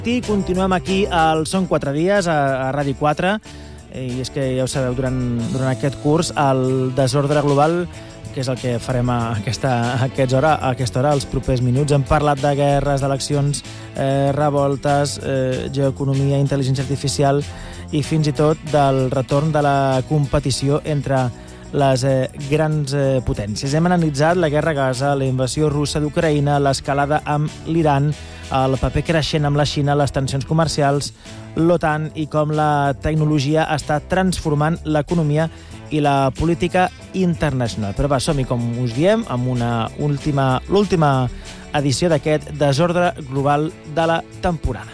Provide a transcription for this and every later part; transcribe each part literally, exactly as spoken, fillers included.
I continuem aquí al Són quatre dies, a, a Ràdio quatre, i és que ja ho sabeu, durant, durant aquest curs, el desordre global, que és el que farem a aquesta, a aquesta, hora, a aquesta hora, els propers minuts. Hem parlat de guerres, d'eleccions, eh, revoltes, eh, geoeconomia, intel·ligència artificial i fins i tot del retorn de la competició entre les eh, grans eh, potències. Hem analitzat la guerra a Gaza, la invasió russa d'Ucraïna, l'escalada amb l'Iran, el paper creixent amb la Xina, les tensions comercials, l'OTAN i com la tecnologia està transformant l'economia i la política internacional. Però va, som-hi, com us diem, amb una última, l'última edició d'aquest desordre global de la temporada.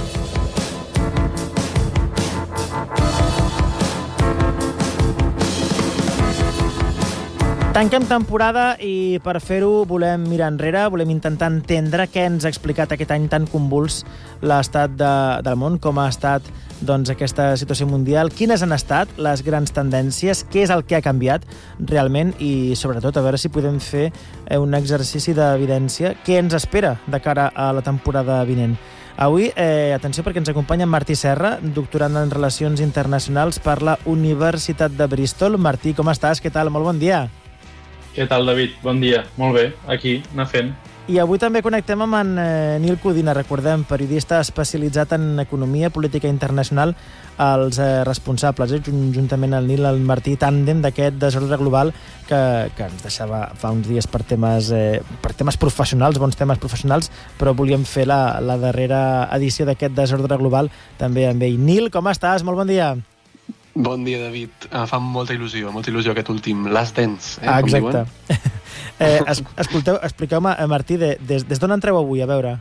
Tanquem temporada i per fer-ho volem mirar enrere, volem intentar entendre què ens ha explicat aquest any tan convuls l'estat de, del món, com ha estat doncs, aquesta situació mundial, quines han estat les grans tendències, què és el que ha canviat realment i, sobretot, a veure si podem fer un exercici d'evidència, què ens espera de cara a la temporada vinent. Avui, eh, atenció, perquè ens acompanya Martí Serra, doctorant en Relacions Internacionals per la Universitat de Bristol. Martí, com estàs? Què tal? Molt bon dia. Què tal, David? Bon dia. Molt bé, aquí, anar fent. I avui també connectem amb en eh, Nil Codina, recordem, periodista especialitzat en economia, política internacional, els eh, responsables, eh, juntament el Nil, el Martí, tàndem d'aquest desordre global que, que ens deixava fa uns dies per temes, eh, per temes professionals, bons temes professionals, però volíem fer la, la darrera edició d'aquest desordre global també amb ell. Nil, com estàs? Molt bon dia. Bon dia, David. Uh, fa molta il·lusió, molta il·lusió aquest últim Last Dance, eh, ah, com exacte. diuen. eh, es, escolteu, expliqueu-me, Martí, de, des, des d'on entreu avui? A veure.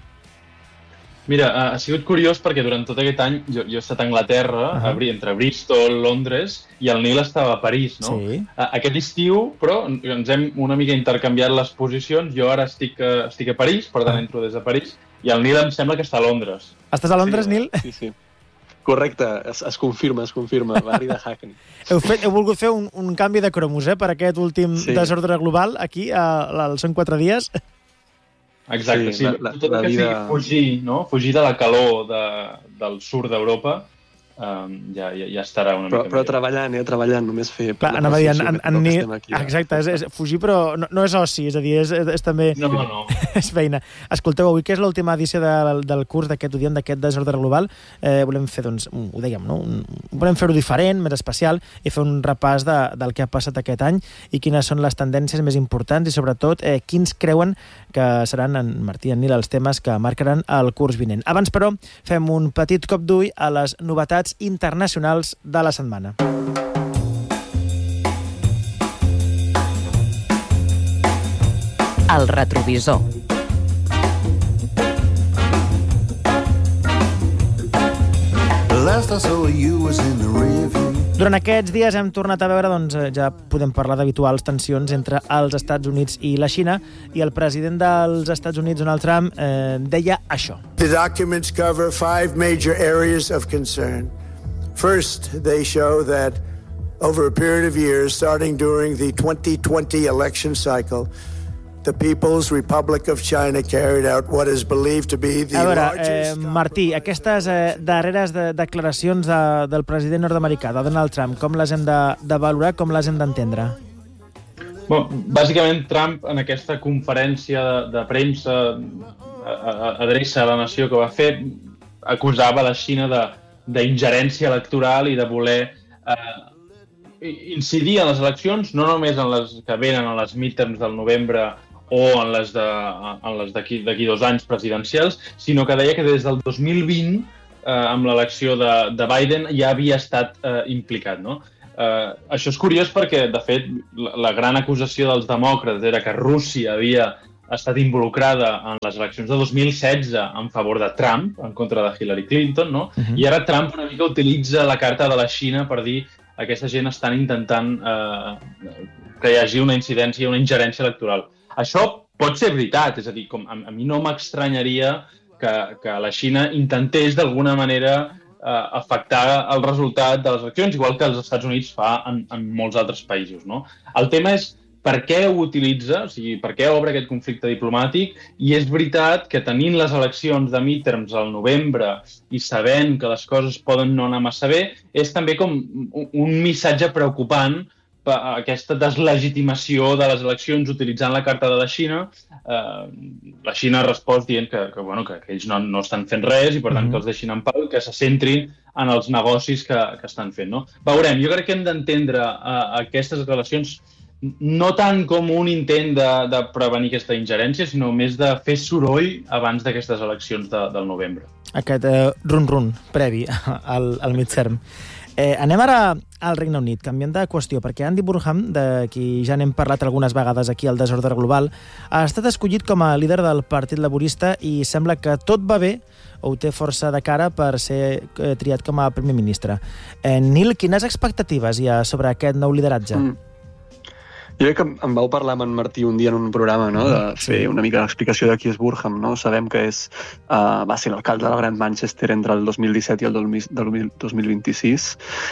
Mira, ha sigut curiós perquè durant tot aquest any jo, jo he estat a Anglaterra, uh -huh. entre Bristol, Londres, i el Nil estava a París, no? Sí. Aquest estiu, però, ens hem una mica intercanviat les posicions. Jo ara estic a, estic a París, per tant entro des de París, i el Nil em sembla que està a Londres. Estàs a Londres, sí, Nil? Sí, sí. Correcte, es, es confirma, es confirma, barri de Hackney. Heu, fet, heu volgut fer un, un canvi de cromos, eh, per aquest últim sí. desordre global, aquí, al Són quatre dies. Exacte, sí. sí la, la, Tot la el que vida... sigui fugir, no? Fugir de la calor de, del sud d'Europa, um, ja, ja, ja estarà una però, mica Però millor. treballant, eh, treballant, només fer... Clar, anava a dir, en, en, en, en, aquí, exacte, és, és fugir, però no, no és oci, és a dir, és, és també... No, no. és feina. Escolteu, avui que és l'última edició del, del curs d'aquest Odient, d'aquest desordre global, eh, volem fer, doncs, ho dèiem, no? Un, volem fer-ho diferent, més especial, i fer un repàs de, del que ha passat aquest any i quines són les tendències més importants i, sobretot, eh, quins creuen que seran, en Martí i en Nil, els temes que marcaran el curs vinent. Abans, però, fem un petit cop d'ull a les novetats internacionals de la setmana. El retrovisor. Durant aquests dies hem tornat a veure, doncs, ja podem parlar d'habituals tensions entre els Estats Units i la Xina, i el president dels Estats Units, Donald Trump, eh, deia això. The documents cover five major areas of concern. First, they show that over a period of years, starting during the twenty twenty election cycle, the People's Republic of China carried out what is believed to be the a veure, largest... Eh, Martí, aquestes eh, darreres de, declaracions de, del president nord-americà, de Donald Trump, com les hem de, de valorar, com les hem d'entendre? Bon, bàsicament, Trump, en aquesta conferència de, de premsa adreça a la nació que va fer, acusava la Xina de, d'ingerència electoral i de voler eh, incidir en les eleccions, no només en les que venen a les midterms del novembre o en les de, en les d'aquí d'aquí dos anys presidencials, sinó que deia que des del dos mil vint, eh, amb l'elecció de, de Biden, ja havia estat eh, implicat, no? Eh, això és curiós perquè, de fet, la, la gran acusació dels demòcrates era que Rússia havia estat involucrada en les eleccions de dos mil setze en favor de Trump, en contra de Hillary Clinton, no? Uh-huh. I ara Trump una mica utilitza la carta de la Xina per dir aquesta gent estan intentant eh, que hi hagi una incidència, una ingerència electoral. Això pot ser veritat, és a dir, com a, a mi no m'estranyaria que, que la Xina intentés d'alguna manera eh, afectar el resultat de les eleccions, igual que els Estats Units fa en, en molts altres països, no? El tema és per què ho utilitza, o sigui, per què obre aquest conflicte diplomàtic, i és veritat que tenint les eleccions de midterms al novembre i sabent que les coses poden no anar massa bé, és també com un missatge preocupant per aquesta deslegitimació de les eleccions utilitzant la carta de la Xina. Eh, la Xina ha respost dient que, que, bueno, que, que ells no, no estan fent res i per tant que els deixin en pau i que se centrin en els negocis que, que estan fent. No? Veurem, jo crec que hem d'entendre uh, aquestes relacions no tant com un intent de, de prevenir aquesta ingerència, sinó més de fer soroll abans d'aquestes eleccions de, del novembre. Aquest eh, run-run previ al, al midterm. Eh, anem ara al Regne Unit, canviant de qüestió, perquè Andy Burnham, de qui ja n'hem parlat algunes vegades aquí al Desordre Global, ha estat escollit com a líder del Partit Laborista i sembla que tot va bé o ho té força de cara per ser eh, triat com a primer ministre. Eh, Nil, quines expectatives hi ha sobre aquest nou lideratge? Mm. Jo crec que em vau parlar amb en Martí un dia en un programa, no?, de fer una mica d'explicació de qui és Burnham, no? Sabem que és, uh, va ser l'alcalde del Gran Manchester entre el dos mil disset i el dos mil vint-i-sis.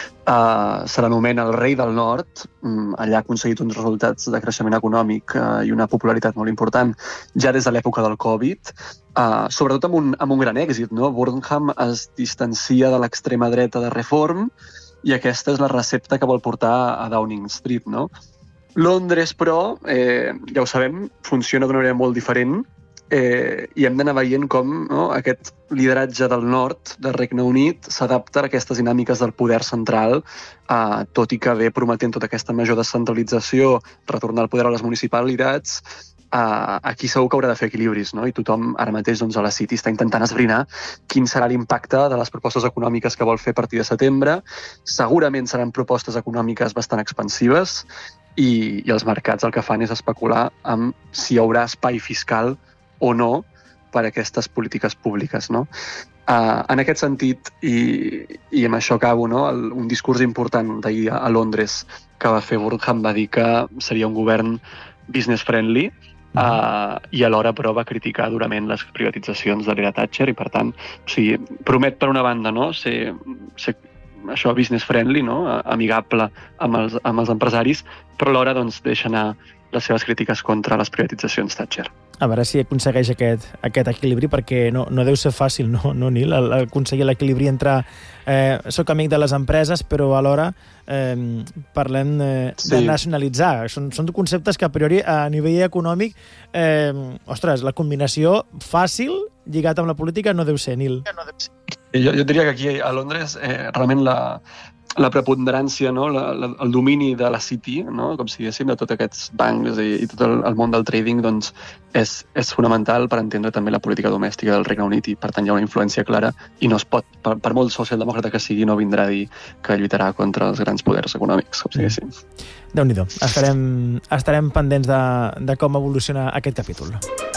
Uh, se l'anomena el rei del nord. Um, allà ha aconseguit uns resultats de creixement econòmic uh, i una popularitat molt important ja des de l'època del Covid, uh, sobretot amb un, amb un gran èxit, no? Burnham es distancia de l'extrema dreta de Reform i aquesta és la recepta que vol portar a Downing Street, no? Londres, però, eh, ja ho sabem, funciona d'una manera molt diferent eh, i hem d'anar veient com, no, aquest lideratge del nord del Regne Unit s'adapta a aquestes dinàmiques del poder central, eh, tot i que ve prometent tota aquesta major descentralització, retornar el poder a les municipalitats. Uh, aquí segur que haurà de fer equilibris, no? I tothom ara mateix doncs, a la City està intentant esbrinar quin serà l'impacte de les propostes econòmiques que vol fer a partir de setembre. Segurament seran propostes econòmiques bastant expansives i, i els mercats el que fan és especular amb si hi haurà espai fiscal o no per a aquestes polítiques públiques, no? Uh, en aquest sentit, i, i amb això acabo, no? El, un discurs important d'ahir a Londres que va fer Burnham va dir que seria un govern business-friendly, Uh, i alhora però va criticar durament les privatitzacions de l'era Thatcher i per tant, o sigui, promet per una banda, no, ser, ser això business friendly, no, amigable amb els, amb els empresaris, però alhora doncs deixa anar les seves crítiques contra les privatitzacions Thatcher. A veure si aconsegueix aquest, aquest equilibri, perquè no, no deu ser fàcil, no, no Nil, aconseguir l'equilibri entre eh, soc amic de les empreses, però alhora eh, parlem eh, sí. de nacionalitzar. Són, són conceptes que a priori a nivell econòmic, eh, ostres, la combinació fàcil lligat amb la política no deu ser, Nil. Jo, jo diria que aquí a Londres eh, realment la, la preponderància, no? la, la, el domini de la City, no? Com si diguéssim, de tots aquests bancs i, i tot el, el món del trading, doncs, és, és fonamental per entendre també la política domèstica del Regne Unit i, per tant, hi ha una influència clara i no es pot, per, per molt socialdemòcrata que sigui, no vindrà a dir que lluitarà contra els grans poders econòmics, com si diguéssim. Déu-n'hi-do. Estarem, estarem pendents de, de com evoluciona aquest capítol.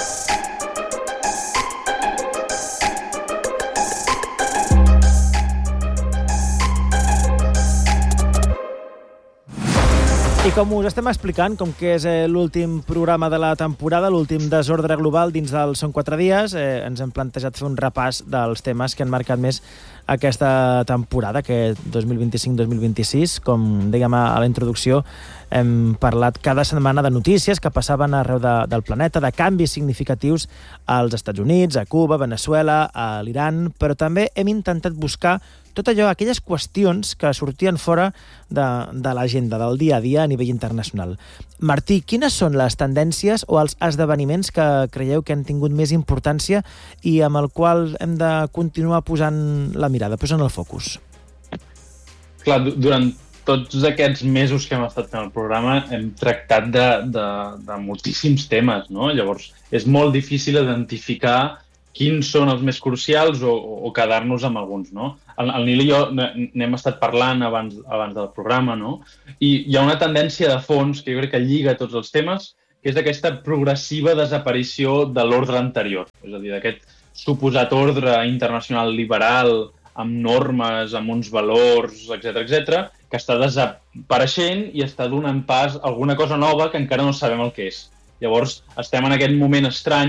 I com us estem explicant, com que és eh, l'últim programa de la temporada, l'últim desordre global dins del Són quatre dies, eh, ens hem plantejat fer un repàs dels temes que han marcat més aquesta temporada, que dos mil vint-i-cinc dos mil vint-i-sis. Com dèiem a la introducció, hem parlat cada setmana de notícies que passaven arreu de, del planeta, de canvis significatius als Estats Units, a Cuba, a Venezuela, a l'Iran, però també hem intentat buscar tot allò, aquelles qüestions que sortien fora de, de l'agenda del dia a dia a nivell internacional. Martí, quines són les tendències o els esdeveniments que creieu que han tingut més importància i amb el qual hem de continuar posant la mirada, posant el focus? Clar, durant tots aquests mesos que hem estat fent el programa hem tractat de, de, de moltíssims temes, no? Llavors, és molt difícil identificar quins són els més crucials o, o quedar-nos amb alguns, no? El, el Nil i jo n'hem estat parlant abans, abans del programa, no? I hi ha una tendència de fons que jo crec que lliga tots els temes, que és aquesta progressiva desaparició de l'ordre anterior. És a dir, d'aquest suposat ordre internacional liberal, amb normes, amb uns valors, etcètera, etcètera, que està desapareixent i està donant pas a alguna cosa nova que encara no sabem el que és. Llavors, estem en aquest moment estrany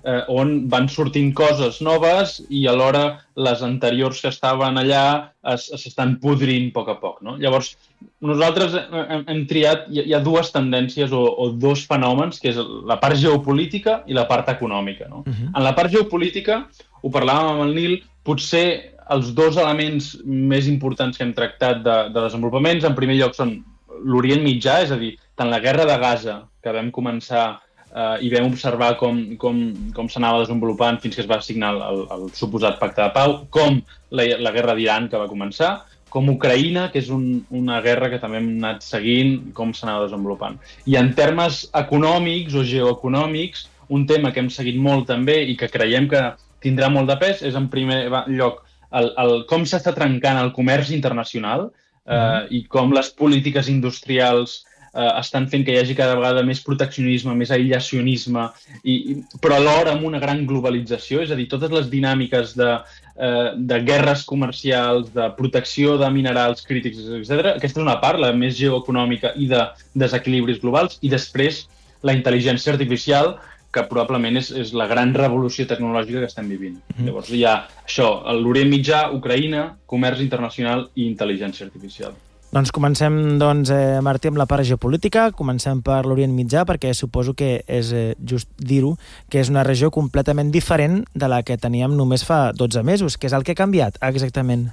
eh, on van sortint coses noves i alhora les anteriors que estaven allà s'estan podrint a poc a poc, no? Llavors, nosaltres hem, hem triat, hi ha dues tendències o, o dos fenòmens, que és la part geopolítica i la part econòmica, no? Uh-huh. En la part geopolítica, ho parlàvem amb el Nil, potser els dos elements més importants que hem tractat de, de desenvolupaments, en primer lloc són l'Orient Mitjà, és a dir, tant la guerra de Gaza, que vam començar Uh, i vam observar com, com, com s'anava desenvolupant fins que es va signar el, el suposat pacte de pau, com la, la guerra d'Iran que va començar, com Ucraïna, que és un, una guerra que també hem anat seguint, com s'anava desenvolupant. I en termes econòmics o geoeconòmics, un tema que hem seguit molt també i que creiem que tindrà molt de pes és, en primer lloc, el, el, com s'està trencant el comerç internacional uh, mm. i com les polítiques industrials Uh, estan fent que hi hagi cada vegada més proteccionisme, més aïllacionisme, i, i, però alhora amb una gran globalització, és a dir, totes les dinàmiques de, uh, de guerres comercials, de protecció de minerals crítics, etcètera. Aquesta és una part, la més geoeconòmica i de desequilibris globals, i després la intel·ligència artificial, que probablement és, és la gran revolució tecnològica que estem vivint. Mm. Llavors hi ha això, l'Orient Mitjà, Ucraïna, comerç internacional i intel·ligència artificial. Doncs comencem, doncs, eh, Martí, amb la part geopolítica. Comencem per l'Orient Mitjà, perquè suposo que és eh, just dir-ho, que és una regió completament diferent de la que teníem només fa dotze mesos. Què és el que ha canviat, exactament?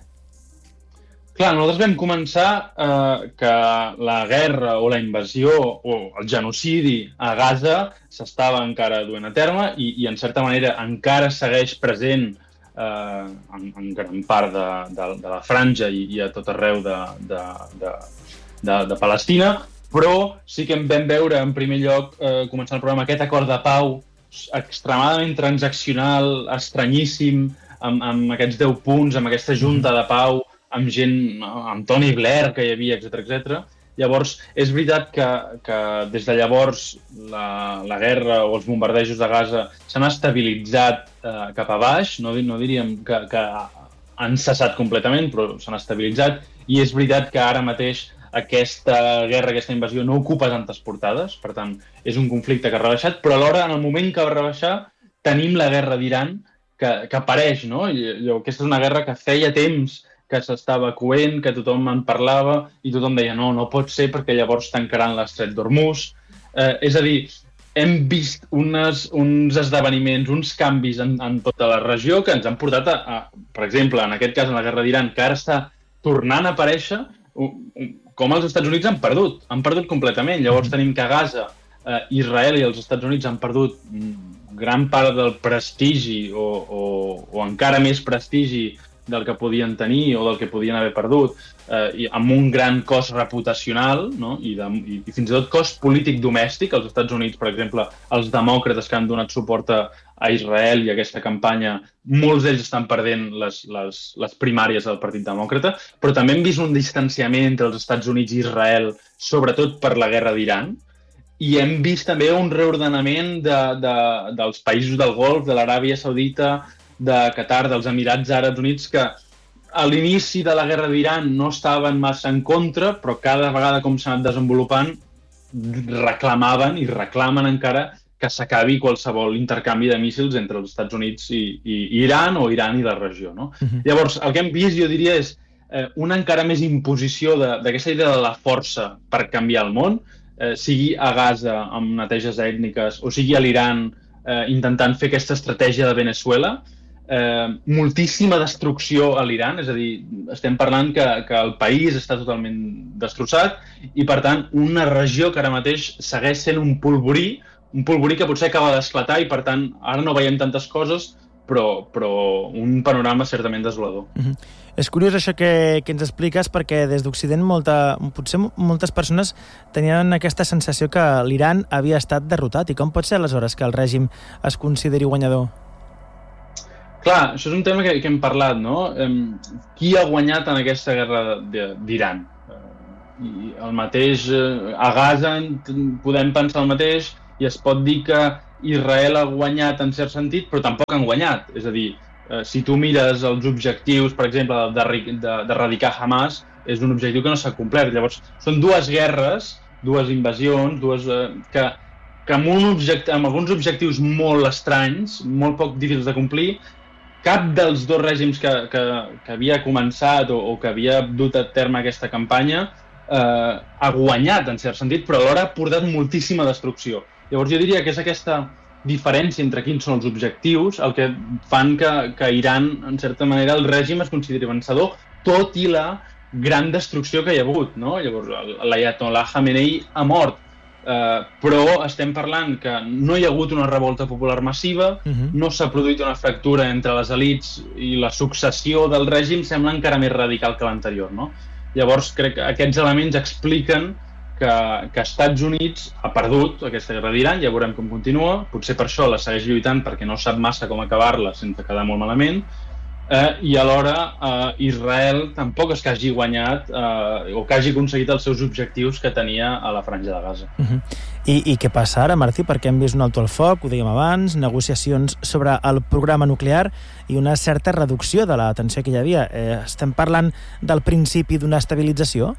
Clar, nosaltres vam començar eh, que la guerra o la invasió o el genocidi a Gaza s'estava encara duent a terme i, i en certa manera, encara segueix present Uh, en, en gran part de, de, de la franja i, i a tot arreu de, de, de, de, de Palestina, però sí que en vam veure en primer lloc, uh, començant el programa, aquest acord de pau extremadament transaccional, estranyíssim, amb, amb aquests deu punts, amb aquesta junta de pau, amb gent, amb Tony Blair que hi havia, etcètera, etcètera. Llavors, és veritat que, que des de llavors la, la guerra o els bombardejos de Gaza s'han estabilitzat eh, cap a baix, no, no diríem que, que han cessat completament, però s'han estabilitzat, i és veritat que ara mateix aquesta guerra, aquesta invasió no ocupa tantes portades, per tant, és un conflicte que ha rebaixat, però alhora, en el moment que va rebaixar, tenim la guerra d'Iran que, que apareix, no? I, i aquesta és una guerra que feia temps que s'estava coent, que tothom en parlava i tothom deia no, no pot ser perquè llavors tancaran l'estret d'Hormuz. Eh, és a dir, hem vist unes, uns esdeveniments, uns canvis en, en tota la regió que ens han portat a, a, per exemple, en aquest cas en la guerra d'Iran, que ara està tornant a aparèixer, com els Estats Units han perdut, han perdut completament. Llavors tenim que a Gaza, eh, Israel i els Estats Units han perdut gran part del prestigi o, o, o encara més prestigi del que podien tenir o del que podien haver perdut, eh, i amb un gran cost reputacional, no? I, de, i, i fins i tot cost polític domèstic. Als Estats Units, per exemple, els demòcrates que han donat suport a, a Israel i a aquesta campanya, molts d'ells estan perdent les, les, les primàries del Partit Demòcrata, però també hem vist un distanciament entre els Estats Units i Israel, sobretot per la guerra d'Iran, i hem vist també un reordenament de, de, dels països del Golf, de l'Aràbia Saudita, de Qatar, dels Emirats Àrabs Units, que a l'inici de la guerra d'Iran no estaven massa en contra, però cada vegada com s'ha anat desenvolupant reclamaven i reclamen encara que s'acabi qualsevol intercanvi de míssils entre els Estats Units i, i Iran o Iran i la regió, no? Uh-huh. Llavors, el que hem vist, jo diria, és eh, una encara més imposició d'aquesta idea de la força per canviar el món, eh, sigui a Gaza amb neteges ètniques o sigui a l'Iran eh, intentant fer aquesta estratègia de Venezuela. Eh, moltíssima destrucció a l'Iran, és a dir, estem parlant que, que el país està totalment destrossat i, per tant, una regió que ara mateix segueix sent un polvorí, un polvorí que potser acaba d'esclatar i, per tant, ara no veiem tantes coses, però, però un panorama certament desolador. Mm-hmm. És curiós això que, que ens expliques, perquè des d'Occident molta, potser moltes persones tenien aquesta sensació que l'Iran havia estat derrotat. I com pot ser, aleshores, que el règim es consideri guanyador? Clar, això és un tema que, que hem parlat, no? Eh, qui ha guanyat en aquesta guerra d'Iran? Eh, I el mateix, eh, a Gaza podem pensar el mateix i es pot dir que Israel ha guanyat en cert sentit, però tampoc han guanyat. És a dir, eh, si tu mires els objectius, per exemple, d'erradicar Hamas, és un objectiu que no s'ha complert. Llavors, són dues guerres, dues invasions, dues, eh, que que amb, un objecte, amb alguns objectius molt estranys, molt poc difícils de complir, cap dels dos règims que, que, que havia començat o, o que havia dut a terme aquesta campanya eh, ha guanyat, en cert sentit, però alhora ha portat moltíssima destrucció. Llavors jo diria que és aquesta diferència entre quins són els objectius el que fan que, que Iran, en certa manera, el règim es consideri vencedor, tot i la gran destrucció que hi ha hagut, no? Llavors, l'Ayatollah Khamenei ha mort, eh, però estem parlant que no hi ha hagut una revolta popular massiva, uh-huh. no s'ha produït una fractura entre les elits i la successió del règim sembla encara més radical que l'anterior, no? Llavors, crec que aquests elements expliquen que, que Estats Units ha perdut aquesta guerra d'Iran, ja veurem com continua, potser per això la segueix lluitant perquè no sap massa com acabar-la sense quedar molt malament, eh, i alhora eh, Israel tampoc és que hagi guanyat eh, o que hagi aconseguit els seus objectius que tenia a la Franja de Gaza. Uh-huh. I, I què passa ara, Martí? Perquè hem vist un alto al foc, ho dèiem abans, negociacions sobre el programa nuclear i una certa reducció de la tensió que hi havia. Eh, estem parlant del principi d'una estabilització?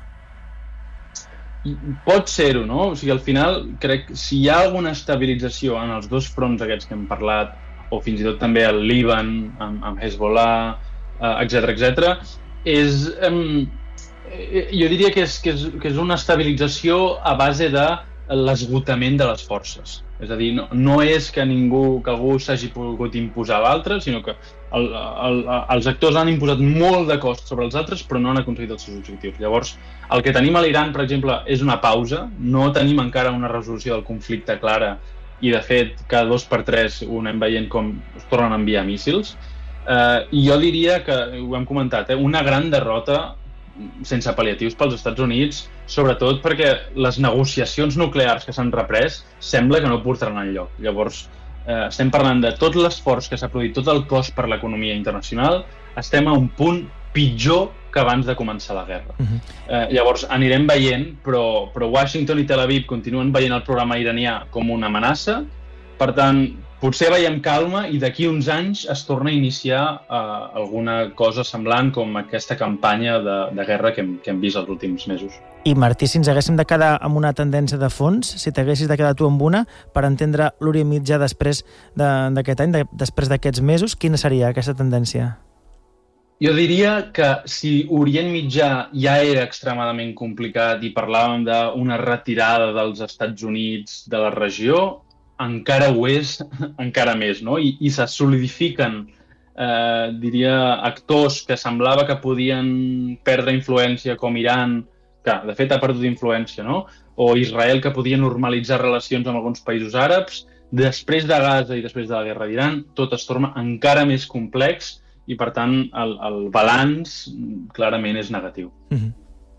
Pot ser-ho, no? O sigui, al final, crec que si hi ha alguna estabilització en els dos fronts aquests que hem parlat, o fins i tot també al Líban, amb, amb Hezbollah, etcètera, etcètera, és... Um, jo diria que és, que, és, que és una estabilització a base de l'esgotament de les forces. És a dir, no, no és que ningú, que algú s'hagi pogut imposar a l'altre, sinó que el, el, els actors han imposat molt de cost sobre els altres, però no han aconseguit els seus objectius. Llavors, el que tenim a l'Iran, per exemple, és una pausa. No tenim encara una resolució del conflicte clara i, de fet, cada dos per tres ho anem veient com es tornen a enviar míssils. Eh, I jo diria que, ho hem comentat, eh, una gran derrota sense pal·liatius pels Estats Units, sobretot perquè les negociacions nuclears que s'han reprès sembla que no portaran enlloc. Llavors, eh, estem parlant de tot l'esforç que s'ha produït, tot el cost per l'economia internacional, estem a un punt pitjor que abans de començar la guerra. Uh-huh. eh, llavors, anirem veient, però, però Washington i Tel Aviv continuen veient el programa iranià com una amenaça, per tant, potser veiem calma i d'aquí uns anys es torna a iniciar eh, alguna cosa semblant com aquesta campanya de, de guerra que hem, que hem vist els últims mesos. I Martí, si ens haguéssim de quedar amb una tendència de fons, si t'haguessis de quedar tu amb una, per entendre l'Orient Mitjà després d'aquest any, de, després d'aquests mesos, quina seria aquesta tendència? Jo diria que si Orient Mitjà ja era extremadament complicat i parlàvem d'una retirada dels Estats Units de la regió, encara ho és, encara més, no? I, i se solidifiquen, eh, diria, actors que semblava que podien perdre influència, com Iran, que de fet ha perdut influència, no? O Israel, que podia normalitzar relacions amb alguns països àrabs. Després de Gaza i després de la guerra d'Iran, tot es torna encara més complex i, per tant, el, el balanç clarament és negatiu. Mm-hmm.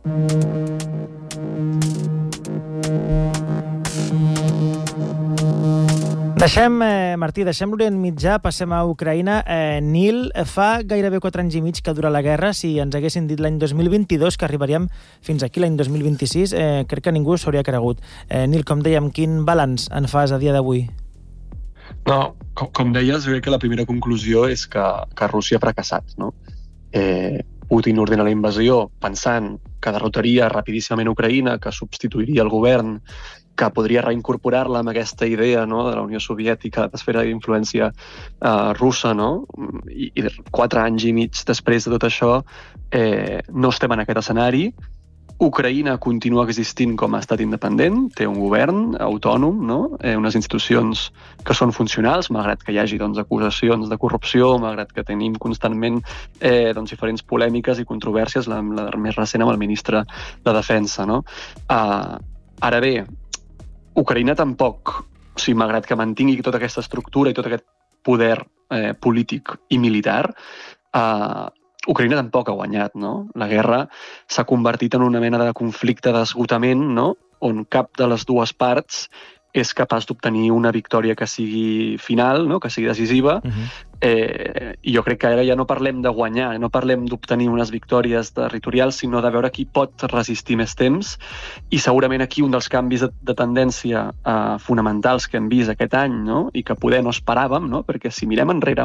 Deixem, eh, Martí, deixem l'Orient Mitjà, passem a Ucraïna. Eh, Nil, fa gairebé quatre anys i mig que dura la guerra. Si ens haguessin dit l'any dos mil vint-i-dos que arribaríem fins aquí, l'any dos mil vint-i-sis, eh, crec que ningú s'hauria cregut. Eh, Nil, com dèiem, quin balanç en fas a dia d'avui? No, com, com deies, jo crec que la primera conclusió és que, que Rússia ha fracassat, no? Eh, Putin ordena la invasió pensant que derrotaria rapidíssimament Ucraïna, que substituiria el govern, que podria reincorporar-la amb aquesta idea, no, de la Unió Soviètica, d'esfera d'influència eh, russa, no? I, I quatre anys i mig després de tot això eh, no estem en aquest escenari. Ucraïna continua existint com a estat independent, té un govern autònom, no? eh, unes institucions que són funcionals, malgrat que hi hagi doncs, acusacions de corrupció, malgrat que tenim constantment eh, doncs, diferents polèmiques i controvèrsies, la, la més recent amb el ministre de Defensa. No? Uh, ara bé, Ucraïna tampoc, o sigui, malgrat que mantingui tota aquesta estructura i tot aquest poder eh, polític i militar, eh, Ucraïna tampoc ha guanyat, no? La guerra s'ha convertit en una mena de conflicte d'esgotament, no? On cap de les dues parts és capaç d'obtenir una victòria que sigui final, no? Que sigui decisiva. Uh-huh. eh, I jo crec que ara ja no parlem de guanyar, no parlem d'obtenir unes victòries territorials, sinó de veure qui pot resistir més temps. I segurament aquí un dels canvis de, de tendència eh, fonamentals que hem vist aquest any, no? I que poder no esperàvem, no? Perquè si mirem enrere